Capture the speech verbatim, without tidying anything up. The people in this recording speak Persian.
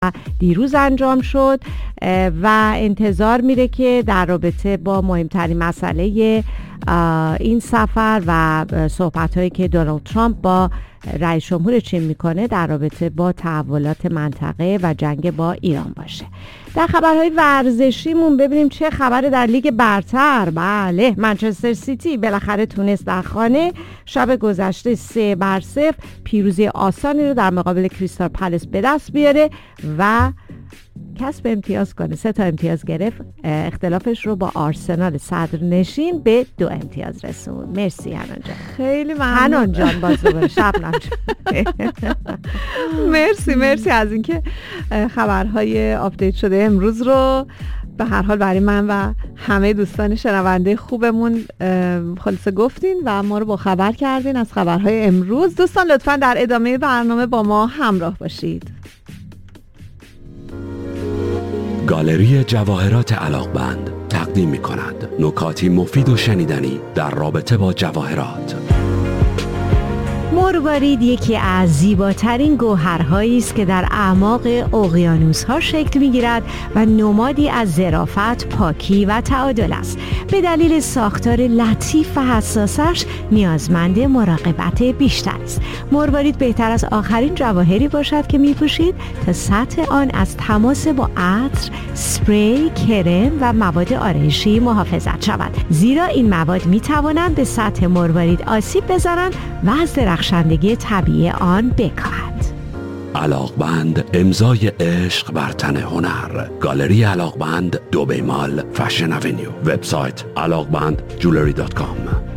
دیروز انجام شد و انتظار میره که در رابطه با مهمترین مسئله این سفر و صحبت‌هایی که دونالد ترامپ با رئیس جمهور چین میکنه در رابطه با تحولات منطقه و جنگ با ایران باشه. در خبرهای ورزشیمون ببینیم چه خبر در لیگ برتر. بله، منچستر سیتی بالاخره تونست در خانه شب گذشته سه بر صفر پیروزی آسانی رو در مقابل کریستال پالاس به دست بیاره و کسب امتیاز کنه. سه تا امتیاز گرفت، اختلافش رو با آرسنال صدرنشین به دو امتیاز رسوند. مرسی حنان جان. خیلی ممنون حنان جان. باز دوباره شبنم جان. مرسی مرسی از اینکه خبرهای آپدیت شده امروز رو به هر حال برای من و همه دوستان شنونده خوبمون خلاصه گفتین و ما رو با خبر کردین از خبرهای امروز. دوستان لطفاً در ادامه برنامه با ما همراه باشید. گالری جواهرات علاقمند تقدیم می کند نکاتی مفید و شنیدنی در رابطه با جواهرات. مروارید یکی از زیباترین گوهرهایی است که در اعماق اقیانوس‌ها شکل می‌گیرد و نمادی از ظرافت، پاکی و تعادل است. به دلیل ساختار لطیف و حساسش نیازمند مراقبت بیشتر است. مروارید بهتر از آخرین جواهری باشد که می‌پوشید تا سطح آن از تماس با عطر، اسپری، کرم و مواد آرایشی محافظت شود. زیرا این مواد می‌توانند به سطح مروارید آسیب بزنند و از درخشندگی طبیعی آن بکاهد. علاقمند، امضای عشق بر تن هنر. گالری علاقمند، دبی مال، فشن اونیو. وبسایت علاقمند جولری دات کام.